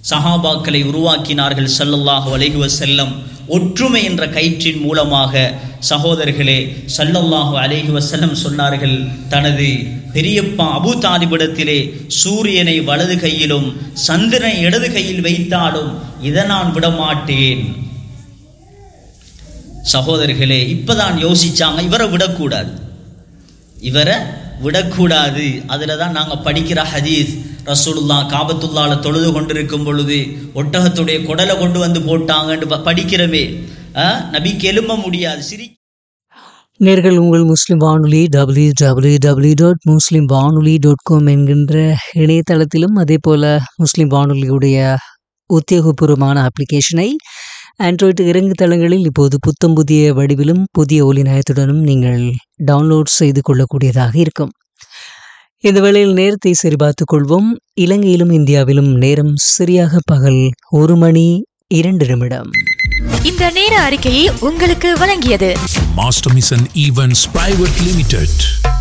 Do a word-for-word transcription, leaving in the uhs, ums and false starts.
சஹாபாக்களை உருவாக்கினார்கள் ஸல்லல்லாஹு அலைஹி வஸல்லம். ஒற்றுமை என்ற கயிற்றின் மூலமாக சகோதரர்களே ஸல்லல்லாஹு அலைஹி வஸல்லம் சொன்னார்கள், தனது பெரியப்பா அபூ தாலிபிடத்திலே சூரியனை வலது கையிலும் சந்திரனை இடது கையில் வைத்தாலும் இதை நான் விடமாட்டேன். சகோதரர்களே இப்பதான் யோசிச்சாங்க, இவரை விடக்கூடாது, இவரை விடக்கூடாது. அதில் தான் நாங்கள் படிக்கிற ஹதீஸ், ரசூலுல்லாஹ் காபத்துல்லாஹ்ல தொழுது கொண்டிருக்கும் பொழுது ஒட்டகத்துடைய குடலை கொண்டு வந்து போட்டாங்கன்னு படிக்கிறமே, நபிக்கு எழும்ப முடியாது. சிரி நேர்கள் உங்கள் முஸ்லிம் வானொலி டபிள்யூ டபிள்யூ டபிள்யூ டாட் முஸ்லிம் வானொலி டாட் காம் என்கின்ற இணையதளத்திலும் அதே போல் முஸ்லிம் வானொலியுடைய உத்தியோகபூர்வமான அப்ளிகேஷனை ஆண்ட்ராய்டு இறங்கு தளங்களில் இப்போது புத்தம் புதிய வடிவிலும் புதிய ஒலி நயத்துடனும் நீங்கள் டவுன்லோட் செய்து கொள்ளக்கூடியதாக இருக்கும். இந்த வேளையில் நேரத்தை சரிபார்த்துக் கொள்வோம். இலங்கையிலும் இந்தியாவிலும் நேரம் சரியாக பகல் ஒரு மணி இரண்டு நிமிடம். இந்த நேர அறிக்கையை உங்களுக்கு வழங்கியது master mission events private limited.